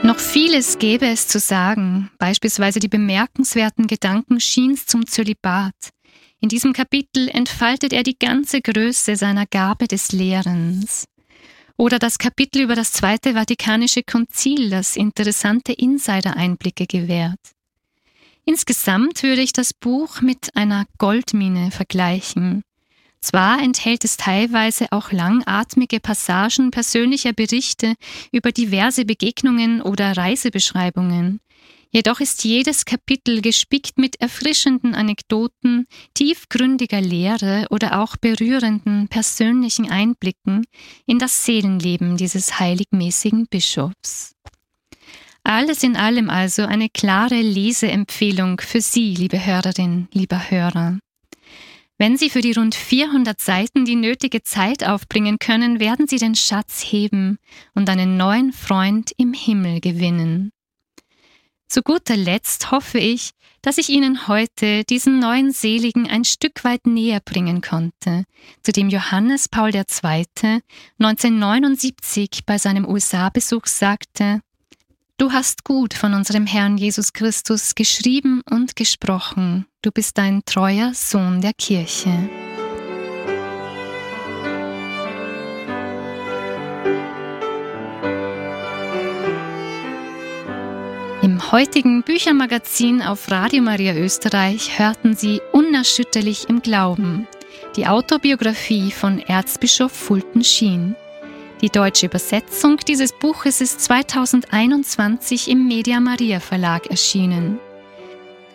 Noch vieles gäbe es zu sagen, beispielsweise die bemerkenswerten Gedanken Scheens zum Zölibat. In diesem Kapitel entfaltet er die ganze Größe seiner Gabe des Lehrens. Oder das Kapitel über das Zweite Vatikanische Konzil, das interessante Insider-Einblicke gewährt. Insgesamt würde ich das Buch mit einer Goldmine vergleichen. Zwar enthält es teilweise auch langatmige Passagen persönlicher Berichte über diverse Begegnungen oder Reisebeschreibungen. Jedoch ist jedes Kapitel gespickt mit erfrischenden Anekdoten, tiefgründiger Lehre oder auch berührenden persönlichen Einblicken in das Seelenleben dieses heiligmäßigen Bischofs. Alles in allem also eine klare Leseempfehlung für Sie, liebe Hörerin, lieber Hörer. Wenn Sie für die rund 400 Seiten die nötige Zeit aufbringen können, werden Sie den Schatz heben und einen neuen Freund im Himmel gewinnen. Zu guter Letzt hoffe ich, dass ich Ihnen heute diesen neuen Seligen ein Stück weit näher bringen konnte, zu dem Johannes Paul II. 1979 bei seinem USA-Besuch sagte: Du hast gut von unserem Herrn Jesus Christus geschrieben und gesprochen. Du bist ein treuer Sohn der Kirche. Im heutigen Büchermagazin auf Radio Maria Österreich hörten Sie Unerschütterlich im Glauben, die Autobiografie von Erzbischof Fulton Sheen. Die deutsche Übersetzung dieses Buches ist 2021 im Media Maria Verlag erschienen.